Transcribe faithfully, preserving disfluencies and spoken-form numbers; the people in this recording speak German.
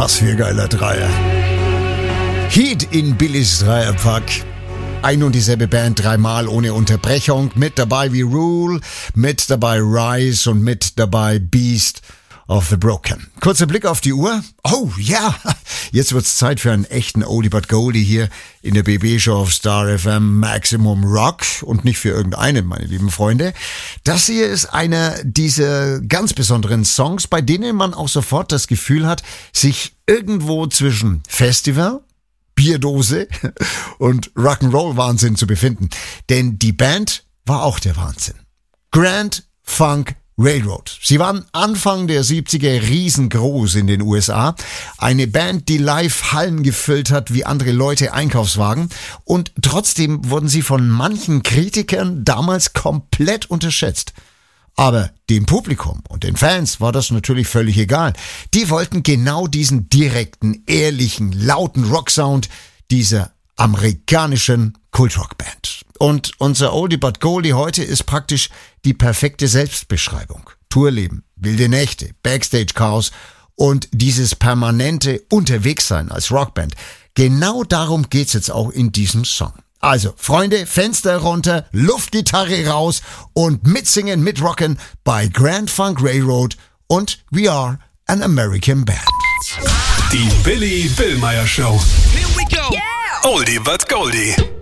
Was für ein geiler Dreier. Heat in Billys Dreierpack. Ein und dieselbe Band dreimal ohne Unterbrechung. Mit dabei wie Rule, mit dabei Rise und mit dabei Beast of the Broken. Kurzer Blick auf die Uhr. Oh ja, jetzt wird's Zeit für einen echten Oldie but Goldie hier in der B B-Show auf Star F M Maximum Rock und nicht für irgendeinen, meine lieben Freunde. Das hier ist einer dieser ganz besonderen Songs, bei denen man auch sofort das Gefühl hat, sich irgendwo zwischen Festival, Bierdose und Rock'n'Roll-Wahnsinn zu befinden. Denn die Band war auch der Wahnsinn. Grand Funk Railroad. Sie waren Anfang der siebziger riesengroß in den U S A. Eine Band, die live Hallen gefüllt hat wie andere Leute Einkaufswagen. Und trotzdem wurden sie von manchen Kritikern damals komplett unterschätzt. Aber dem Publikum und den Fans war das natürlich völlig egal. Die wollten genau diesen direkten, ehrlichen, lauten Rocksound dieser amerikanischen Kultrockband. Und unser Oldie but Goldie heute ist praktisch die perfekte Selbstbeschreibung. Tourleben, wilde Nächte, Backstage-Chaos und dieses permanente Unterwegssein als Rockband. Genau darum geht's jetzt auch in diesem Song. Also, Freunde, Fenster runter, Luftgitarre raus und mitsingen, mitrocken bei Grand Funk Railroad und We Are an American Band. Die Billy Billmeyer Show. Here we go. Yeah. Oldie but Goldie.